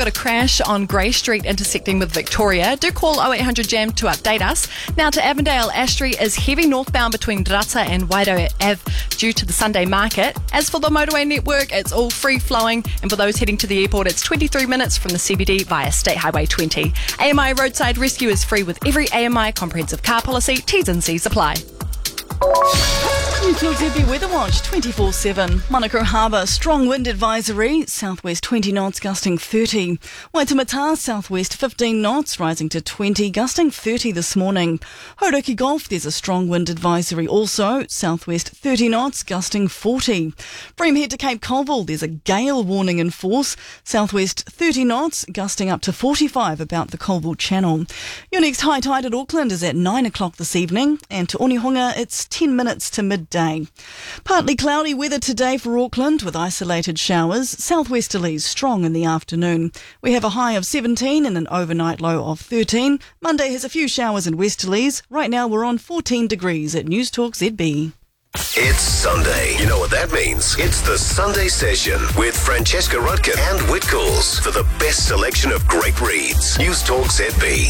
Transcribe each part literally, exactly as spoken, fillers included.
got a crash on Grey Street intersecting with Victoria. Do call oh eight hundred jam to update us. Now to Avondale, Ash Street is heavy northbound between Rata and Wairoa Ave due to the Sunday market. As for the motorway network, it's all free flowing, and for those heading to the airport, it's twenty-three minutes from the C B D via State Highway twenty. A M I Roadside Rescue is free with every A M I comprehensive car policy. T's and C's apply. News Talk Z B Weather Watch twenty-four seven. Manukau Harbour, strong wind advisory, southwest twenty knots, gusting thirty. Waitemata, southwest fifteen knots, rising to twenty, gusting thirty this morning. Hauraki Gulf, there's a strong wind advisory also, southwest thirty knots, gusting forty. Bream head to Cape Colville, there's a gale warning in force, southwest thirty knots, gusting up to forty-five about the Colville Channel. Your next high tide at Auckland is at nine o'clock this evening, and to Onehunga it's ten minutes to midday. Partly cloudy weather today for Auckland with isolated showers. Southwesterlies strong in the afternoon. We have a high of seventeen and an overnight low of thirteen. Monday has a few showers and westerlies. Right now we're on fourteen degrees at News Talk Z B. It's Sunday. You know what that means? It's the Sunday Session with Francesca Rudkin and Whitcoulls for the best selection of great reads. News Talk Z B.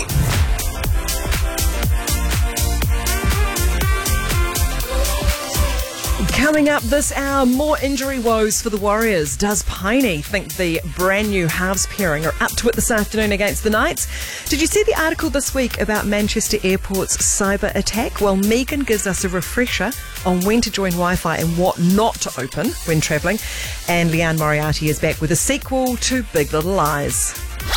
Coming up this hour, more injury woes for the Warriors. Does Piney think the brand new halves pairing are up to it this afternoon against the Knights? Did you see the article this week about Manchester Airport's cyber attack? Well, Megan gives us a refresher on when to join Wi-Fi and what not to open when travelling. And Leanne Moriarty is back with a sequel to Big Little Lies.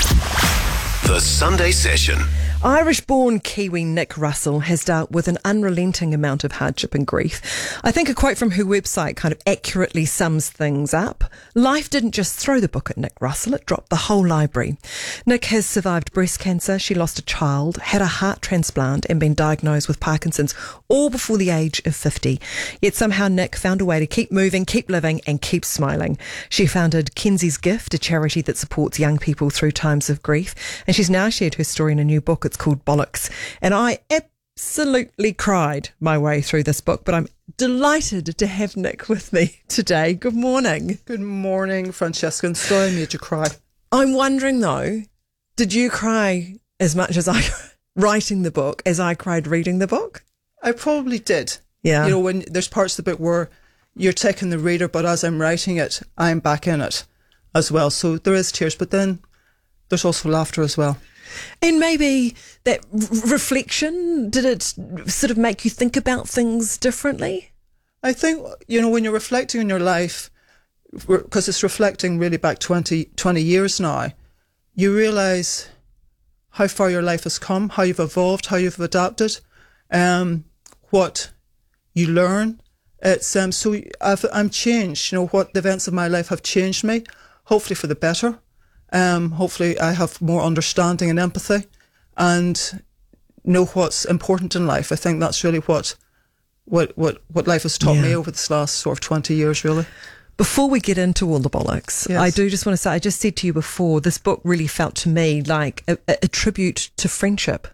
The Sunday Session. Irish-born Kiwi Nick Russell has dealt with an unrelenting amount of hardship and grief. I think a quote from her website kind of accurately sums things up. Life didn't just throw the book at Nick Russell, it dropped the whole library. Nick has survived breast cancer, she lost a child, had a heart transplant and been diagnosed with Parkinson's, all before the age of fifty. Yet somehow Nick found a way to keep moving, keep living and keep smiling. She founded Kenzie's Gift, a charity that supports young people through times of grief, and she's now shared her story in a new book. It's called Bollocks. And I absolutely cried my way through this book, but I'm delighted to have Nick with me today. Good morning. Good morning, Francesca. And sorry I made you cry. I'm wondering though, did you cry as much as I writing the book as I cried reading the book? I probably did. Yeah. You know, when there's parts of the book where you're taking the reader, but as I'm writing it, I'm back in it as well. So there is tears, but then there's also laughter as well. And maybe that r- reflection, did it sort of make you think about things differently? I think, you know, when you're reflecting on your life, because it's reflecting really back twenty, twenty years now, you realise how far your life has come, how you've evolved, how you've adapted, um, what you learn. It's um, so I've, I'm changed. You know, what the events of my life have changed me, hopefully for the better. Um, hopefully I have more understanding and empathy and know what's important in life. I think that's really what what what, what life has taught yeah. me over this last sort of twenty years, really. Before we get into all the bollocks, yes. I do just want to say, I just said to you before, this book really felt to me like a, a tribute to friendship,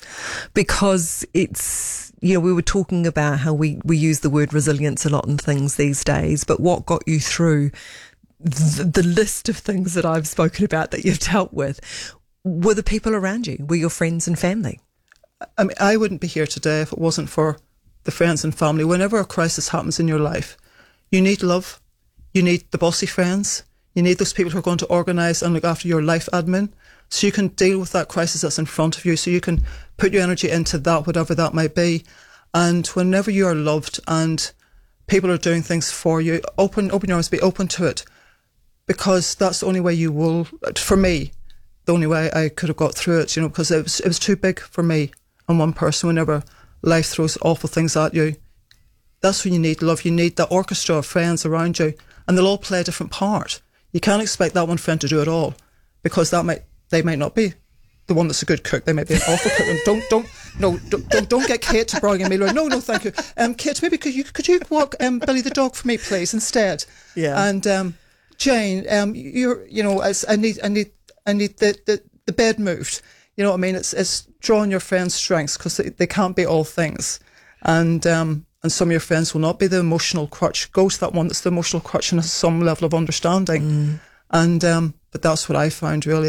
because it's, you know, we were talking about how we, we use the word resilience a lot in things these days, but what got you through The, the list of things that I've spoken about that you've dealt with were the people around you, were your friends and family. I mean, I wouldn't be here today if it wasn't for the friends and family. Whenever a crisis happens in your life, you need love, you need the bossy friends, you need those people who are going to organise and look after your life admin so you can deal with that crisis that's in front of you, so you can put your energy into that, whatever that might be. And whenever you are loved and people are doing things for you, open, open your arms, be open to it. Because that's the only way you will, for me, the only way I could have got through it, you know, because it was, it was too big for me and one person. Whenever life throws awful things at you, that's when you need love. You need that orchestra of friends around you, and they'll all play a different part. You can't expect that one friend to do it all, because that might they might not be the one that's a good cook. They might be an awful cook. And don't don't no don't, don't don't get Kate to bring me. No no thank you. Um, Kate, maybe could you could you walk um Billy the dog for me, please, instead? Yeah. And um. Jane, um, you're, you know, as I need, I need, I need the, the, the bed moved. You know what I mean? It's, it's drawing your friends' strengths, because they, they can't be all things. And, um, and some of your friends will not be the emotional crutch. Go to that one that's the emotional crutch and has some level of understanding. Mm. And, um, but that's what I found really.